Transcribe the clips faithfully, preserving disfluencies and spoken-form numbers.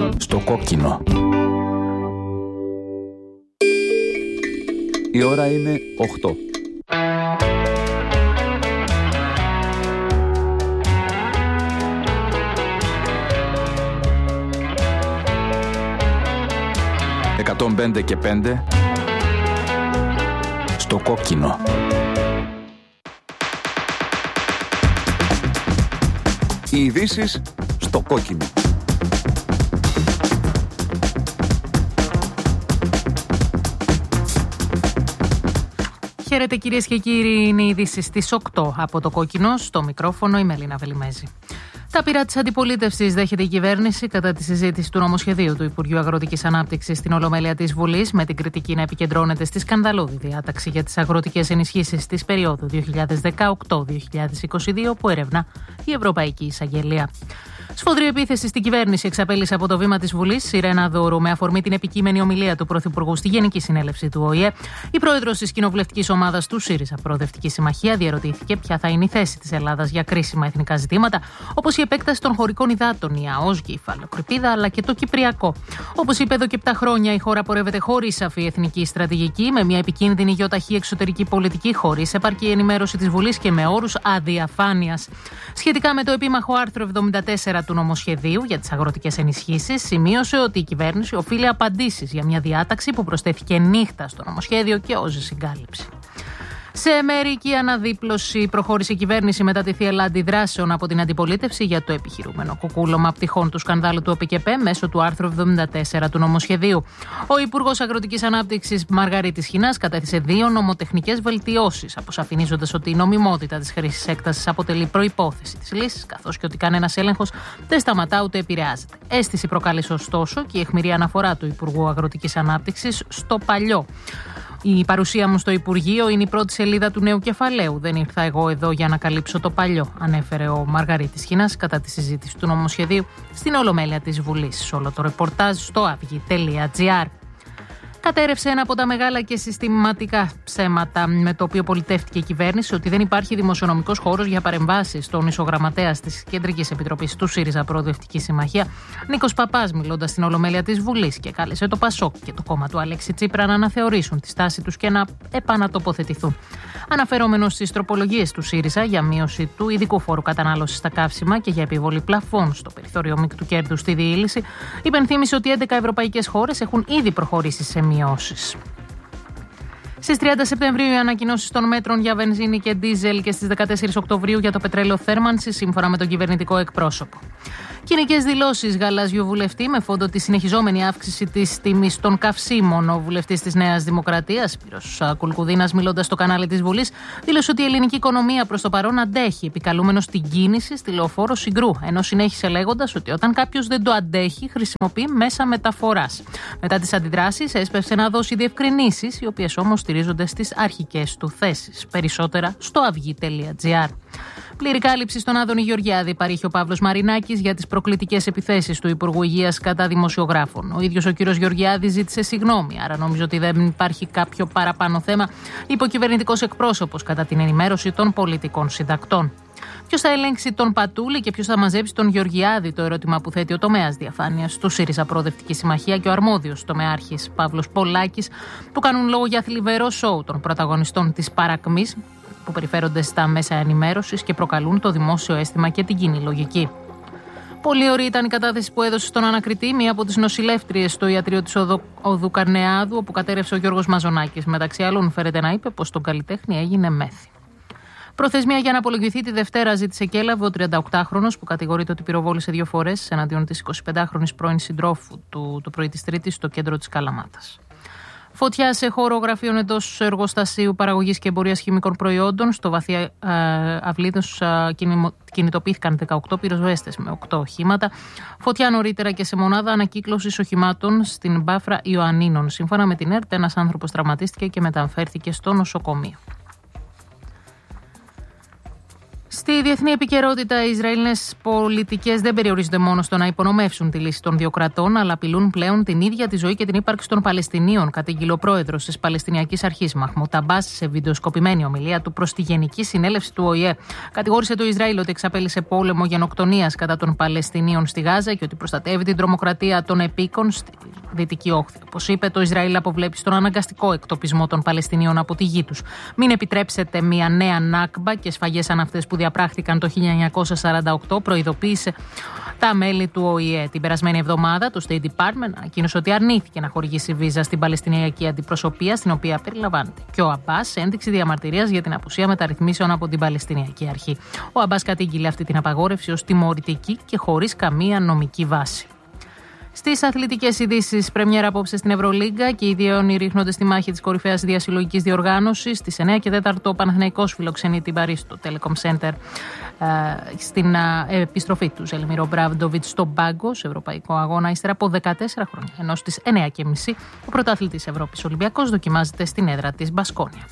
Στο κόκκινο. Η ώρα είναι οκτώ. εκατόν πέντε και πέντε στο κόκκινο. Οι ειδήσεις στο κόκκινο. Χαίρετε κυρίες και κύριοι, είναι οι ειδήσεις στις οκτώ από το κόκκινο. Στο μικρόφωνο η Μελίνα Βελιμέζη. Τα πειρά της αντιπολίτευσης δέχεται η κυβέρνηση κατά τη συζήτηση του νομοσχεδίου του Υπουργείου Αγροτικής Ανάπτυξης στην Ολομέλεια της Βουλής, με την κριτική να επικεντρώνεται στη σκανδαλώδη διάταξη για τις αγροτικές ενισχύσεις της περίοδου δύο χιλιάδες δεκαοκτώ δύο χιλιάδες είκοσι δύο που ερευνά η Ευρωπαϊκή Εισαγγελία. Σφοδρή επίθεση στην κυβέρνηση εξαπέλυσε από το βήμα της Βουλής η Ρένα Δούρου με αφορμή την επικείμενη ομιλία του Πρωθυπουργού στη Γενική Συνέλευση του Ο Η Ε. Η πρόεδρος της κοινοβουλευτικής ομάδας του ΣΥΡΙΖΑ Προοδευτική Συμμαχία διερωτήθηκε ποια θα είναι η θέση της Ελλάδας για κρίσιμα εθνικά ζητήματα, όπως η επέκταση των χωρικών υδάτων, η ΑΟΣ και η υφαλοκρηπίδα, αλλά και το Κυπριακό. Όπως είπε εδώ και επτά χρόνια, η χώρα πορεύεται χωρίς σαφή εθνική στρατηγική, με μια επικίνδυνη γεωταχή εξωτερική πολιτική, χωρίς επαρκή ενημέρωση της Βουλής και με όρους αδιαφάνειας. Σχετικά με το επίμαχο άρθρο εβδομήντα τέσσερα του νομοσχεδίου για τις αγροτικές ενισχύσεις, σημείωσε ότι η κυβέρνηση οφείλει απαντήσεις για μια διάταξη που προσθέθηκε νύχτα στο νομοσχέδιο και όζει συγκάλυψη. Σε μερική αναδίπλωση προχώρησε η κυβέρνηση μετά τη θύελλα αντιδράσεων από την αντιπολίτευση για το επιχειρούμενο κουκούλωμα πτυχών του σκανδάλου του ΟΠΚΕΠ μέσω του άρθρου εβδομήντα τέσσερα του νομοσχεδίου. Ο Υπουργός Αγροτικής Ανάπτυξης Μαργαρίτης Χινάς κατέθεσε δύο νομοτεχνικές βελτιώσεις, αποσαφηνίζοντας ότι η νομιμότητα της χρήσης έκτασης αποτελεί προϋπόθεση της λύσης, καθώς και ότι κανένας έλεγχος δεν σταματά ούτε επηρεάζεται. Αίσθηση προκάλεσε ωστόσο και η αιχμηρή αναφορά του Υπουργού Αγροτικής Ανάπτυξης στο παλιό. Η παρουσία μου στο Υπουργείο είναι η πρώτη σελίδα του νέου κεφαλαίου. Δεν ήρθα εγώ εδώ για να καλύψω το παλιό, ανέφερε ο Μαργαρίτης Χινάς κατά τη συζήτηση του νομοσχεδίου στην Ολομέλεια της Βουλής. Όλο το ρεπορτάζ στο αυγή τελεία τζι άρ. Κατέρευσε ένα από τα μεγάλα και συστηματικά ψέματα με το οποίο πολιτεύτηκε η κυβέρνηση, ότι δεν υπάρχει δημοσιονομικός χώρος για παρεμβάσεις στον ισογραμματέας της Κεντρικής Επιτροπής του ΣΥΡΙΖΑ Προοδευτική Συμμαχία, Νίκος Παπάς, μιλώντας στην Ολομέλεια της Βουλής, και κάλεσε το ΠΑΣΟΚ και το κόμμα του Αλέξη Τσίπρα να αναθεωρήσουν τη στάση τους και να επανατοποθετηθούν. Αναφερόμενος στις τροπολογίες του ΣΥΡΙΖΑ για μείωση του ειδικού φόρου κατανάλωσης στα καύσιμα και για επιβολή πλαφών στο περιθώριο μεικτού κέρδους στη διήλυση, υπενθύμησε ότι έντεκα ευρωπαϊκές χώρες έχουν ήδη προχωρήσει σε μειώσεις. Στις τριάντα Σεπτεμβρίου οι ανακοινώσεις των μέτρων για βενζίνη και ντίζελ και στις δεκατέσσερις Οκτωβρίου για το πετρέλαιο θέρμανσης, σύμφωνα με τον κυβερνητικό εκπρόσωπο. Κοινικές δηλώσεις γαλάζιου βουλευτή με φόντο τη συνεχιζόμενη αύξηση της τιμής των καυσίμων. Ο βουλευτής της Νέας Δημοκρατίας, Σπύρος Κουλκουδίνας, μιλώντας στο κανάλι της Βουλής, δήλωσε ότι η ελληνική οικονομία προς το παρόν αντέχει, επικαλούμενος την κίνηση στη λεωφόρο Συγκρού. Ενώ συνέχισε λέγοντας ότι όταν κάποιος δεν το αντέχει, χρησιμοποιεί μέσα μεταφοράς. Μετά τις αντιδράσεις, έσπευσε να δώσει διευκρινήσεις, οι οποίες όμως στηρίζονται στις αρχικές του θέσεις. Περισσότερα στο αυγή τελεία τζι άρ. Πλήρη κάλυψη στον Άδωνη Γεωργιάδη παρήχε ο Παύλος Μαρινάκης για τις προκλητικές επιθέσεις του Υπουργού Υγείας κατά δημοσιογράφων. Ο ίδιος ο κύριος Γεωργιάδης ζήτησε συγγνώμη, άρα νομίζω ότι δεν υπάρχει κάποιο παραπάνω θέμα, είπε ο κυβερνητικός εκπρόσωπος κατά την ενημέρωση των πολιτικών συντακτών. Ποιος θα ελέγξει τον Πατούλη και ποιος θα μαζέψει τον Γεωργιάδη, το ερώτημα που θέτει ο τομέας διαφάνειας του ΣΥΡΙΖΑ Προοδευτική Συμμαχία και ο αρμόδιος τομεάρχης Παύλος Πολάκης, που κάνουν λόγο για θλιβερό σοου των πρωταγωνιστών της παρακμής, που περιφέρονται στα μέσα ενημέρωσης και προκαλούν το δημόσιο αίσθημα και την κοινή λογική. Πολύ ωραία ήταν η κατάθεση που έδωσε στον ανακριτή μία από τις νοσηλεύτριες στο ιατρείο της Οδο... Οδού Καρνεάδου, όπου κατέρευσε ο Γιώργος Μαζονάκης. Μεταξύ άλλων, φέρεται να είπε πως τον καλλιτέχνη έγινε μέθη. Προθεσμία για να απολογηθεί τη Δευτέρα ζήτησε και έλαβε ο τριανταοκτάχρονος που κατηγορείται ότι πυροβόλησε δύο φορές εναντίον της εικοσιπεντάχρονης πρώην συντρόφου του το πρωί της Τρίτης στο κέντρο της Καλαμάτας. Φωτιά σε χώρο γραφείων εντός εργοστασίου παραγωγής και εμπορίας χημικών προϊόντων. Στο βαθύ Αυλίδος κινητοποιήθηκαν δεκαοκτώ πυροσβέστες με οκτώ οχήματα. Φωτιά νωρίτερα και σε μονάδα ανακύκλωσης οχημάτων στην Μπάφρα Ιωαννίνων. Σύμφωνα με την ΕΡΤ, ένας άνθρωπος τραυματίστηκε και μεταφέρθηκε στο νοσοκομείο. Στη διεθνή επικαιρότητα, οι Ισραηλινές πολιτικές δεν περιορίζονται μόνο στο να υπονομεύσουν τη λύση των δύο κρατών, αλλά απειλούν πλέον την ίδια τη ζωή και την ύπαρξη των Παλαιστινίων, κατήγγειλε ο πρόεδρος της Παλαιστινιακής Αρχής, Μαχμούντ Αμπάς, σε βιντεοσκοπημένη ομιλία του προς τη Γενική Συνέλευση του Ο Η Ε. Κατηγόρησε το Ισραήλ ότι εξαπέλυσε πόλεμο γενοκτονίας κατά των Παλαιστινίων στη Γάζα και ότι προστατεύει την τρομοκρατία των επίκων στη Δυτική Όχθη. Όπως είπε, το Ισραήλ αποβλέπει στον αναγκαστικό εκτοπισμό των Παλαιστινίων από τη γη τους. Μην επιτρέψετε μια νέα νάκμπα και σφαγές σαν αυτές που διαπράχθηκαν το χίλια εννιακόσια σαράντα οκτώ, προειδοποίησε τα μέλη του Ο Η Ε. Την περασμένη εβδομάδα, το State Department ανακοίνωσε ότι αρνήθηκε να χορηγήσει βίζα στην Παλαιστινιακή Αντιπροσωπεία, στην οποία περιλαμβάνεται και ο Αμπάς, σε ένδειξη διαμαρτυρίας για την απουσία μεταρρυθμίσεων από την Παλαιστινιακή Αρχή. Ο Αμπάς κατήγγειλε αυτή την απαγόρευση ως τιμωρητική και χωρίς καμία νομική βάση. Στις αθλητικές ειδήσεις, πρεμιέρα απόψε στην Ευρωλίγκα και οι δύο ρίχνονται στη μάχη της κορυφαίας διασυλλογικής διοργάνωσης. Στις εννιά και τέσσερα ο Παναθηναϊκός φιλοξενεί την Παρί στο Telecom Center στην επιστροφή του Ζελιμίρο Μπράβντοβιτς στον πάγκο, σε ευρωπαϊκό αγώνα, ύστερα από δεκατέσσερα χρόνια. Ενώ στις εννιά και μισή ο πρωταθλητής Ευρώπης Ολυμπιακός δοκιμάζεται στην έδρα της Μπασκόνια.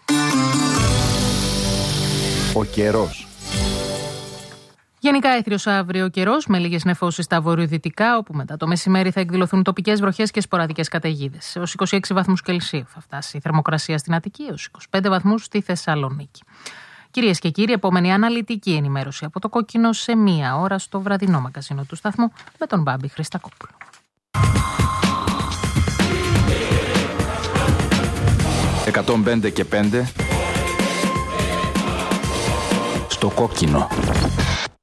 Ο καιρός. Γενικά έθριος αύριο καιρός, με λίγες νεφώσεις στα βορειοδυτικά, όπου μετά το μεσημέρι θα εκδηλωθούν τοπικές βροχές και σποραδικές καταιγίδες. Έως είκοσι έξι βαθμούς Κελσίου θα φτάσει η θερμοκρασία στην Αττική, έως είκοσι πέντε βαθμούς στη Θεσσαλονίκη. Κυρίες και κύριοι, επόμενη αναλυτική ενημέρωση από το Κόκκινο σε μία ώρα στο βραδινό μαγκαζίνο του σταθμού με τον Μπάμπη Χριστακόπουλο. εκατόν πέντε και πέντε στο Κόκκινο.